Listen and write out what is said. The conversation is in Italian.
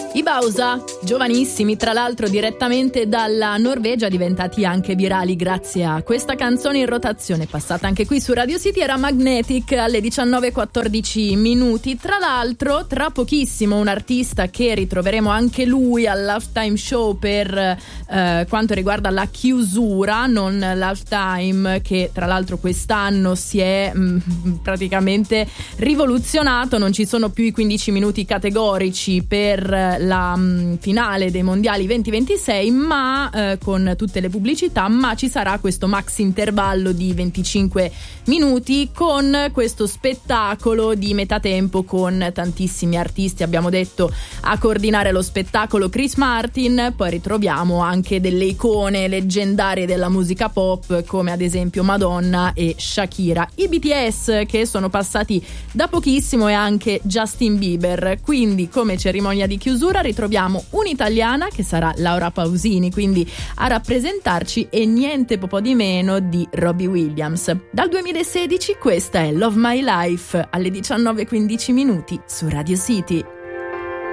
I Bausa, giovanissimi, tra l'altro direttamente dalla Norvegia, diventati anche virali grazie a questa canzone in rotazione, passata anche qui su Radio City, era Magnetic alle 19:14. Tra l'altro, tra pochissimo un artista che ritroveremo anche lui all'Halftime Show per quanto riguarda la chiusura, non l'Halftime che tra l'altro quest'anno si è praticamente rivoluzionato, non ci sono più i 15 minuti categorici per la finale dei mondiali 2026, ma con tutte le pubblicità, ma ci sarà questo max intervallo di 25 minuti con questo spettacolo di metà tempo con tantissimi artisti. Abbiamo detto a coordinare lo spettacolo Chris Martin, poi ritroviamo anche delle icone leggendarie della musica pop come ad esempio Madonna e Shakira, i BTS che sono passati da pochissimo e anche Justin Bieber. Quindi come cerimonia di chiusura ritroviamo un'italiana che sarà Laura Pausini, quindi a rappresentarci, e niente po' di meno di Robbie Williams. Dal 2016 questa è Love My Life alle 19:15 su Radio City.